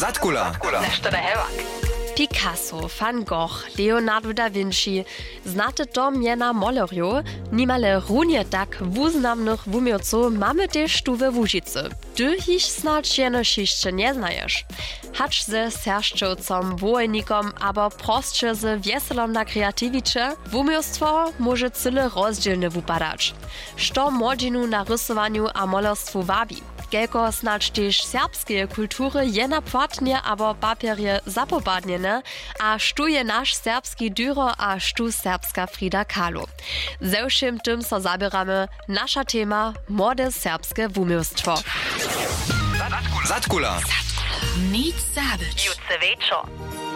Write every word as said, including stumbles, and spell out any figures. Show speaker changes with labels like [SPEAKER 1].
[SPEAKER 1] Zatkula.
[SPEAKER 2] Nešto da hevak.
[SPEAKER 3] Picasso, Van Gogh, Leonardo da Vinci, znate to miena molerjo, nimale runie tak wuznamnych wumioców mamy też tu we Łużycy. Ty ich snadź jenoś jeszcze nie znajesz. Hacz ze serszczowcom, wojnikom, abo prostsze z wieselom na kreatiwicze, wumiostwo może cyle rozdzielne wupadać. Što młodzinu na rysowaniu a molerstwu wabi. Kelko snadź też serbskie kultury jena płatnie abo papierie zapopadniene, a sztu je nasz serbski Dürer a sztu serbska Frida Kahlo. Ze všim tym so zabieramy nasza tema młode serbskie wumiostwo.
[SPEAKER 1] Zatkula.
[SPEAKER 2] Nic zabyć.
[SPEAKER 4] Jutce wieczor.